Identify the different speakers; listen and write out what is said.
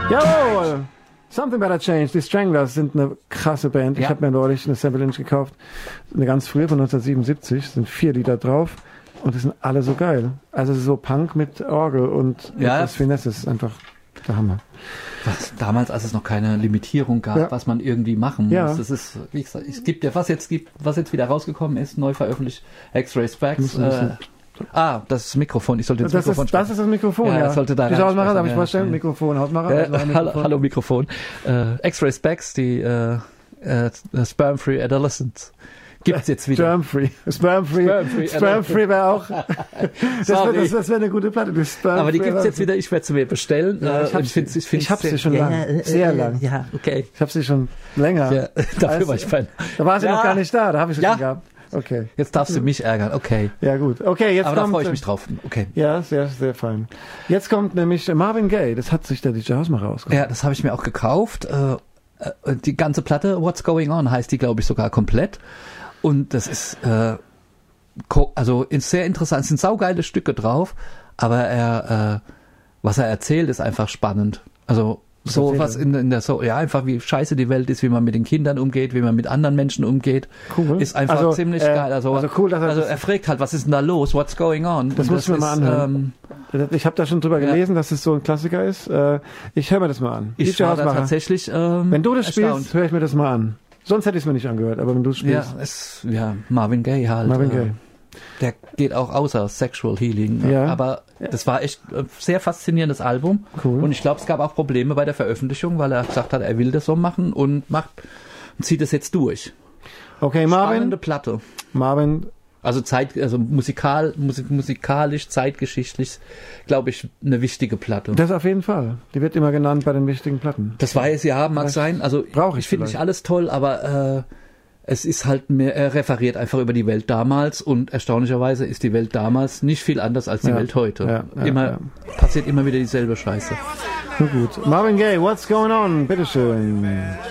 Speaker 1: Jawohl! Something Better Change. Die Stranglers sind eine krasse Band. Ich habe mir neulich eine Sample Inch gekauft. Eine ganz frühe von 1977. Es sind 4 Lieder drauf. Und die sind alle so geil. Also so Punk mit Orgel und etwas Finesse. Das ist einfach der Hammer.
Speaker 2: Was damals, als es noch keine Limitierung gab, was man irgendwie machen muss. Das ist, wie gesagt, es gibt ja, was jetzt wieder rausgekommen ist, neu veröffentlicht, X-Ray Specs. Das ist das Mikrofon. Ich sollte das Mikrofon sprechen. Das
Speaker 1: ist das Mikrofon, ja.
Speaker 2: Das sollte da
Speaker 1: rein. Hausmacher, darf ich vorstellen? Mikrofon, Hausmacher.
Speaker 2: Hallo Mikrofon. X-Ray Specs, die Sperm-Free Adolescents. Gibt's jetzt wieder.
Speaker 1: Sperm-Free wäre auch. Das wäre eine gute Platte.
Speaker 2: Aber die gibt's jetzt wieder. Ich werde sie mir bestellen.
Speaker 1: Ich habe sie schon lange. Sehr lang.
Speaker 2: Ja, okay.
Speaker 1: Ich habe sie schon länger.
Speaker 2: Ja, dafür war ich fein.
Speaker 1: Da war sie noch gar nicht da. Da habe ich sie schon gehabt. Okay.
Speaker 2: Jetzt darfst du mich ärgern. Okay.
Speaker 1: Ja, gut. Okay, jetzt
Speaker 2: aber
Speaker 1: kommt,
Speaker 2: da freue ich mich drauf. Okay.
Speaker 1: Ja, sehr, sehr fein. Jetzt kommt nämlich Marvin Gaye. Das hat sich der DJ Hausmacher rausgebracht.
Speaker 2: Ja, das habe ich mir auch gekauft. Die ganze Platte, What's Going On, heißt die, glaube ich, sogar komplett. Und das ist sehr interessant. Es sind saugeile Stücke drauf, aber was er erzählt, ist einfach spannend. Also so was in der einfach wie scheiße die Welt ist, wie man mit den Kindern umgeht, wie man mit anderen Menschen umgeht, ist einfach ziemlich geil. Also
Speaker 1: cool, dass
Speaker 2: er fragt halt, was ist denn da los? What's going on?
Speaker 1: Das muss ich mir mal anhören. Ich habe da schon drüber gelesen, dass es so ein Klassiker ist. Ich höre mir das mal an.
Speaker 2: Ich war da tatsächlich
Speaker 1: wenn du das spielst, höre ich mir das mal an. Sonst hätte ich es mir nicht angehört, aber wenn du es spielst.
Speaker 2: Marvin Gaye halt.
Speaker 1: Marvin Gaye.
Speaker 2: Der geht auch außer Sexual Healing. Ja. Aber das war echt ein sehr faszinierendes Album.
Speaker 1: Cool.
Speaker 2: Und ich glaube, es gab auch Probleme bei der Veröffentlichung, weil er gesagt hat, er will das so machen und zieht es jetzt durch.
Speaker 1: Okay, Marvin.
Speaker 2: Spannende Platte.
Speaker 1: Marvin.
Speaker 2: Also musikalisch, zeitgeschichtlich, glaube ich, eine wichtige Platte.
Speaker 1: Das auf jeden Fall. Die wird immer genannt bei den wichtigen Platten.
Speaker 2: Das weiß mag sein. Also ich finde nicht alles toll, aber es ist halt er referiert einfach über die Welt damals und erstaunlicherweise ist die Welt damals nicht viel anders als die Welt heute. Passiert immer wieder dieselbe Scheiße.
Speaker 1: Na gut. Marvin Gaye, What's Going On? Bitteschön.